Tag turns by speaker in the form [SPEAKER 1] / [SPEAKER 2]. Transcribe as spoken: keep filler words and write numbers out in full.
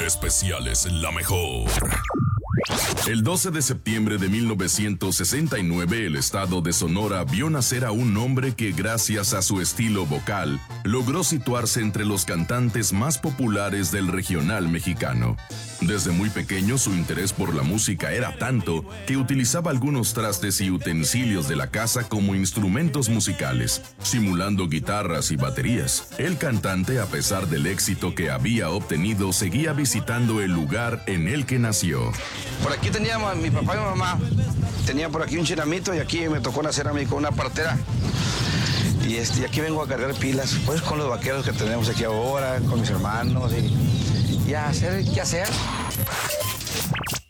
[SPEAKER 1] Especiales La Mejor. El doce de septiembre de mil novecientos sesenta y nueve, el estado de Sonora vio nacer a un hombre que, gracias a su estilo vocal, logró situarse entre los cantantes más populares del regional mexicano. Desde muy pequeño, su interés por la música era tanto que utilizaba algunos trastes y utensilios de la casa como instrumentos musicales, simulando guitarras y baterías. El cantante, a pesar del éxito que había obtenido, seguía visitando el lugar en el que nació.
[SPEAKER 2] Por aquí teníamos, mi papá y mi mamá, tenían por aquí un chinamito y aquí me tocó nacer a mí con una partera. Y este, aquí vengo a cargar pilas, pues con los vaqueros que tenemos aquí ahora, con mis hermanos y, y a hacer, ¿qué hacer?